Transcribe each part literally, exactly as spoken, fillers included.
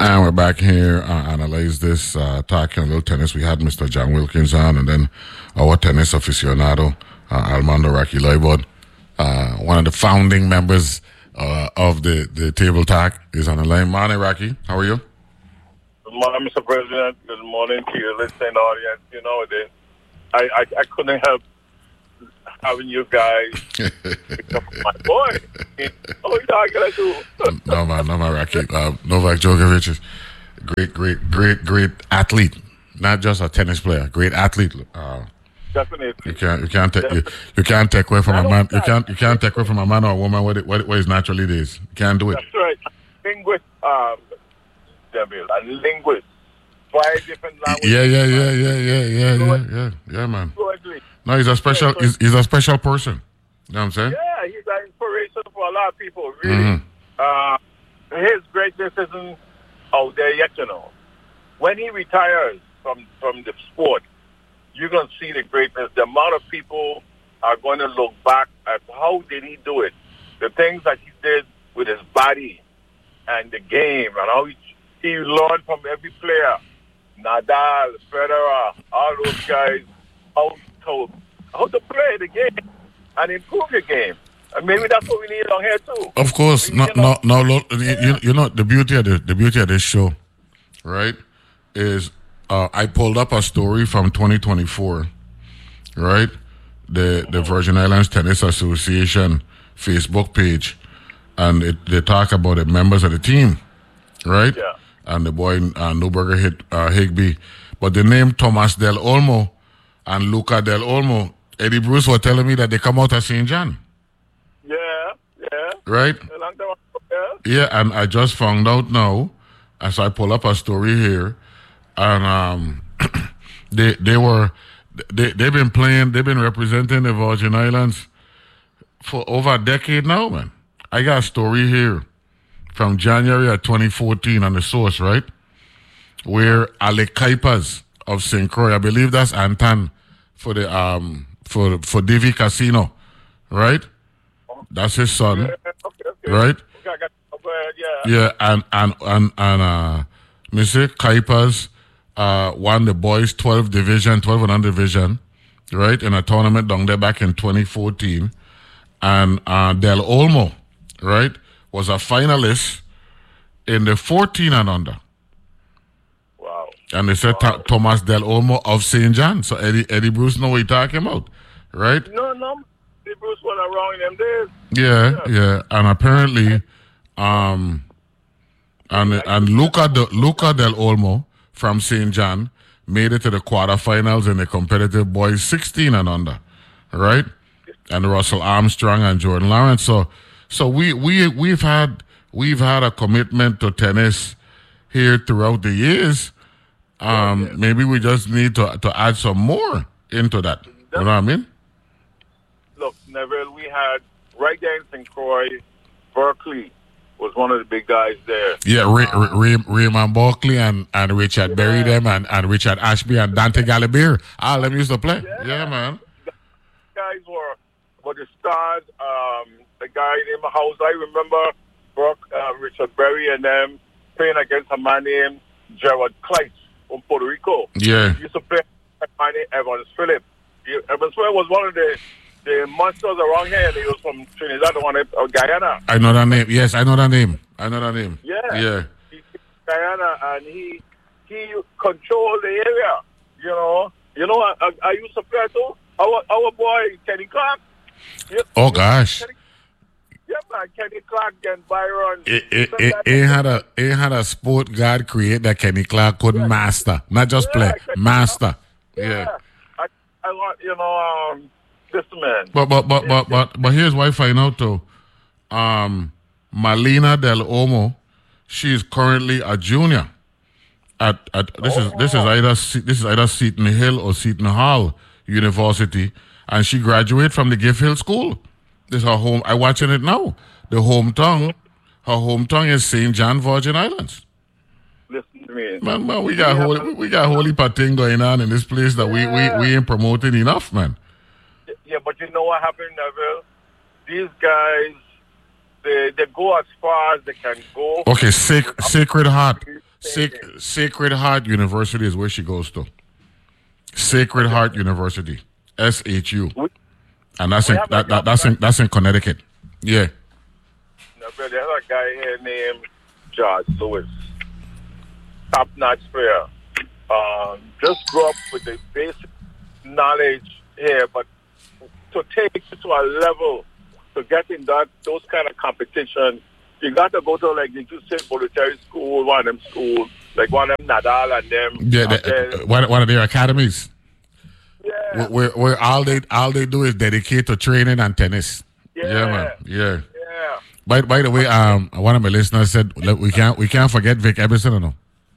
And we're back here uh, analyze this, uh, talking a little tennis. We had Mister John Wilkins on, and then our tennis aficionado, uh, Armando Rocky Leibod, uh, one of the founding members uh, of the, the Table Talk, is on the line. Morning, Rocky. How are you? Good morning, Mister President. Good morning to your listening audience. You know, the, I, I I couldn't help having you guys become my boy. Oh, y'all gonna do? no, man, no, man, Rocky. Uh, Novak Djokovic is great, great, great, great athlete. Not just a tennis player, great athlete. Uh, Definitely. You can't, you can't take, you, you can't take away from a man. You can't, you can't take away from a man or a woman what it, what, it, what his naturally is. You can't do it. That's right. Linguist, um, Devil, a linguist. Five different languages. Yeah, yeah, yeah, yeah, yeah, yeah, yeah, yeah, yeah, man. No, he's a special, he's, he's a special person. You know what I'm saying? Yeah, he's an inspiration for a lot of people, really. Mm-hmm. Uh, his greatness isn't out there yet, you know. When he retires from, from the sport, you're going to see the greatness. The amount of people are going to look back at how did he do it. The things that he did with his body and the game and how he, he learned from every player. Nadal, Federer, all those guys, how to, how to play the game and improve your game. And maybe that's what we need on here too. Of course. No, no, no, look, you, you know, the beauty of the, the beauty of this show, right, is uh, I pulled up a story from twenty twenty-four, right? The the Virgin Islands Tennis Association Facebook page, and it, they talk about the members of the team, right? Yeah. And the boy uh, Newberger hit uh, Higby, but the name Thomas Del Olmo and Luca Del Olmo, Eddie Bruce was telling me that they come out of Saint John. Yeah, yeah. Right? A long time ago, yeah. Yeah, and I just found out now, as I pull up a story here, and um, they they were they they've been playing, they've been representing the Virgin Islands for over a decade now, man. I got a story here from January of twenty fourteen on the source, right? Where Alec Kuipers of Saint Croix, I believe that's Anton for the um for for Divi Casino, right? That's his son, Yeah, okay, okay. right? Okay, I got, okay, yeah. Yeah, and and and and uh, Mister Kuipers uh won the boys twelve division, twelve and under division, right, in a tournament down there back in twenty fourteen, and uh, Del Olmo, right, was a finalist in the fourteen and under. Wow. And they said Wow. Th- Thomas Del Olmo of Saint John. So Eddie Eddie Bruce know what he's talking about, right? No, no. The Bruce went around in them days. Yeah, yeah. And apparently, um, and and Luca De, Luca Del Olmo from Saint John made it to the quarterfinals in the competitive boys sixteen and under, right? And Russell Armstrong and Jordan Lawrence. So, so we we we've had we've had a commitment to tennis here throughout the years. Um, Yeah, yeah. maybe we just need to to add some more into that. You know what I mean? Look, Neville, we had right there in Saint Croix, Berkeley was one of the big guys there. Yeah, Ray, Ray, Raymond Buckley and, and Richard Yeah. Berry them and, and Richard Ashby and Dante Gallibir. All them used to play. Yeah. Yeah, man. Guys were, were the stars. Um, the guy named House, I remember Brock, uh, Richard Berry and them playing against a man named Gerard Kleitz from Puerto Rico. Yeah. He used to play with a man named Evans Phillip. He, Evans Phillip was one of the, the monsters around here. He was from Trinidad, the one of Guyana. I know that name. Yes, I know that name. I know that name. Yeah. Yeah. He Guyana, and he he controlled the area. You know, you know. I, I, I used to play too. Our our boy Kenny Clark. Yeah, Oh, gosh. Kenny, yeah, man. Kenny Clark and Byron. It, it, it, it, had a, it had a sport God create that Kenny Clark couldn't Yeah. master. Not just Yeah, play, Kenny master. Yeah. Yeah. I I want you know um this man. But but but but but but here's why I find out though. Um, Malina Del Olmo, she is currently a junior at at this is this is either Se- this is either Seton Hill or Seton Hall University, and she graduated from the Gift Hill School. This is her home. I watching it now. The hometown, her hometown is Saint John, Virgin Islands. Listen to me. Man, man, we got Yeah. holy we got holy thing going on in this place that we, we we ain't promoting enough, man. Yeah, but you know what happened, Neville? These guys, they they go as far as they can go. Okay, sac- Sacred Heart. Sac- Sacred Heart University is where she goes to. Sacred Heart University, S H U, We, and that's we in have that, a that, that's in that's in Connecticut. Yeah. no, but there's a guy here named George Lewis, top-notch player. Um, just grew up with the basic knowledge here, but to take it to a level to get in that those kind of competition, you got to go to like the you said military school, one of them schools, like one of them Nadal and them. Yeah, and the, then, one, one of their academies. yeah, Where, where all they all they do is dedicate to training and tennis. yeah, Yeah, man. Yeah. yeah. By by the way, um, one of my listeners said look, we can't we can't forget Vic Emerson, or no?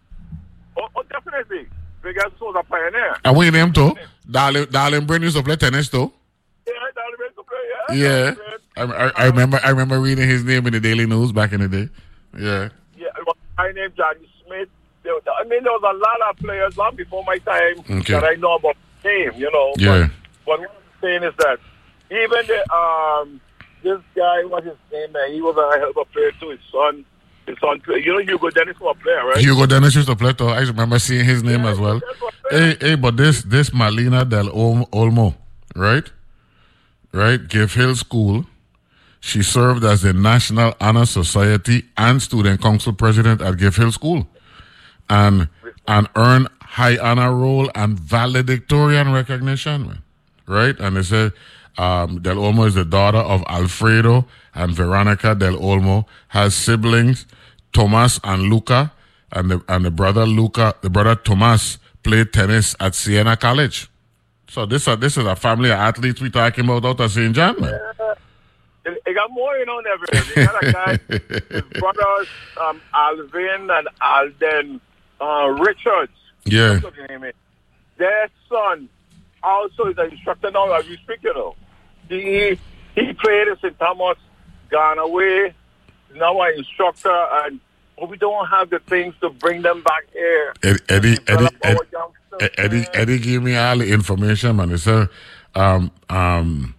Oh, oh, definitely. Because was a pioneer. And we name too. Darling, darling, Brent used to play tennis too. Yeah, Darling Brent to play. Yeah, Yeah. I, I, I remember I remember reading his name in the Daily News back in the day. Yeah. Yeah, it was a guy named Johnny Smith. There, was- I mean, there was a lot of players long before my time Okay. that I know about the game, you know. Yeah. But, but what I'm saying is that even the, um, this guy, what's his name, man? He was a hell of a player too. His son, his son, play. You know, Hugo Dennis was a player, right? Hugo Dennis used to play too. I remember seeing his name Yeah, as well. that's what I'm saying. Hey, hey, but this this Malina del Ol- Olmo, right? Right? Giff Hill School. She served as the National Honor Society and Student Council President at Giff Hill School, and and earned high honor roll and valedictorian recognition, man. Right? And they said um, Del Olmo is the daughter of Alfredo and Veronica Del Olmo, has siblings Tomas and Luca, and the and the brother Luca, the brother Tomas played tennis at Siena College. So this uh, this is a family of athletes we talking about out of Saint John, man. It, it got more, you know, never. They got a guy, his brothers, um, Alvin and Alden uh, Richards. Yeah. That's what the name is. Their son also is an instructor now as we speak, you know. He, he played in Saint Thomas, gone away, now an instructor, and we don't have the things to bring them back here. Eddie, Eddie, Eddie, Develop our Eddie, youngsters, Eddie, man. Eddie gave me all the information, man. He said, um, um,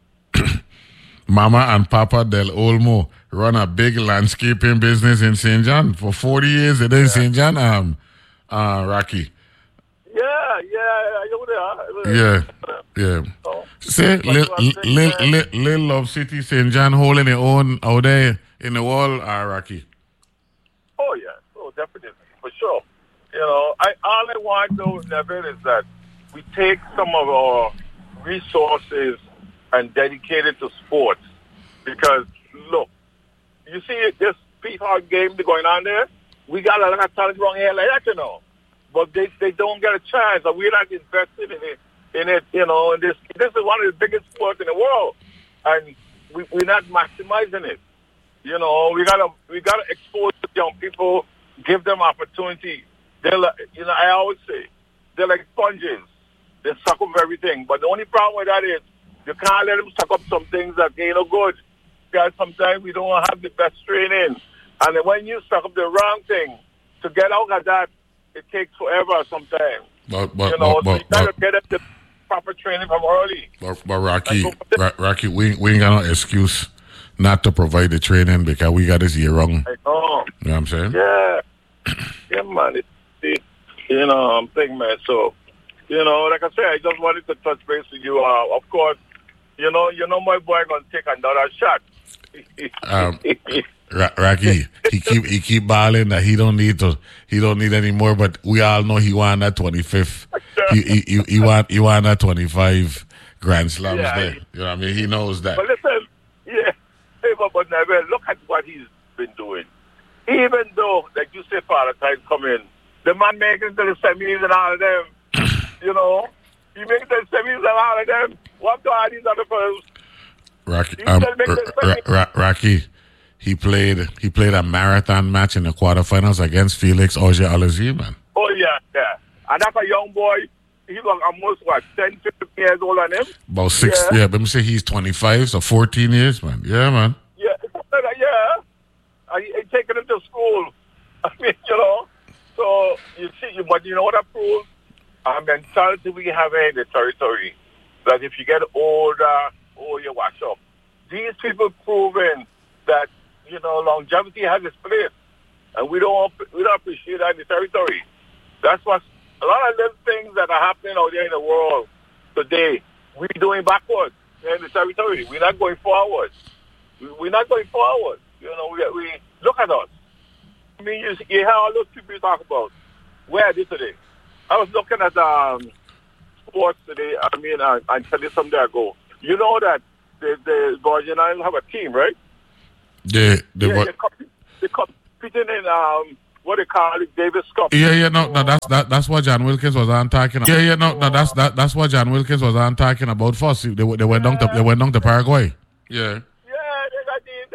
Mama and Papa Del Olmo run a big landscaping business in Saint John for forty years. They did in Saint John, um, uh, Rocky. Yeah, yeah, you know there. Yeah, yeah. So, Say, But Lil, what I'm saying, Lil, man- Lil, Lil Love City, Saint John holding their own out there in the wall, uh, Rocky. Oh yeah, oh definitely, for sure. You know, I all I want though, Neville, is that we take some of our resources and dedicate it to sports. Because look, you see this Pete Hart game going on there. We got a lot of talent wrong here like that, you know, but they they don't get a chance, and we're not invested in it. In it, you know, and this this is one of the biggest sports in the world, and we, we're not maximizing it. You know, we gotta we gotta expose young people, give them opportunity. They're like, you know, I always say they're like sponges. They suck up everything. But the only problem with that is you can't let them suck up some things that ain't no good. Because sometimes we don't have the best training, and then when you suck up the wrong thing, to get out of that, it takes forever sometimes. But, but, You know, but, so but, you gotta but, get them the proper training from early. but, but Rocky, Ra- Rocky, we, we ain't got no excuse not to provide the training because we got this year wrong. I know. You know what I'm saying? Yeah, yeah, man. It, it, you know, I'm thinking, man. So, you know, like I said, I just wanted to touch base with you. Uh, of course, you know, you know, my boy gonna take another shot. Um, Ra- Rocky, he keep he keep balling that he don't need to he don't need any more. But we all know he won that twenty-fifth. He he he, he won he won that twenty-five Grand Slams Yeah, there. he- You know what I mean? He knows that. But listen, yeah, hey, but, but Neville, look at what he's been doing. Even though, like you say, Father Time come in, the man making it to the semis and all of them, you know, he makes it to the semis and all of them. What do all these other fellas? Rocky, He um, said make Ra- it Ra- funny. Ra- Rocky, he played he played a marathon match in the quarterfinals against Felix Auger-Aliassime, man. Oh, yeah, yeah. And that's a young boy. He was almost, what, ten, fifteen years old on him? About six, Yeah. yeah. But me say he's twenty-five, so fourteen years, man. Yeah, man. Yeah, yeah. I, I taking him to school. I mean, you know. So, you see, but you know what that proves? Our mentality we have in the territory. That if you get older, oh, you wash up. These people proving that, you know, longevity has its place. and we don't we don't appreciate that in the territory. That's what a lot of them things that are happening out there in the world today. We're doing backwards in the territory. We're not going forward. We're not going forward. You know, we, we look at us. I mean, you, you hear all those people you talk about. Where are they today? I was looking at um, sports today. I mean, I, I tell you some day ago. You know that the the Virgin Islands have a team, right? The the yeah, what? They're, comp- they're competing in um what they call it, Davis Cup. Yeah, yeah, no, no, that's that, that's what John Wilkins was on talking. Yeah, yeah, no, no, that's that, that's what John Wilkins was on talking about first. They they went down to they went down to Paraguay. Yeah.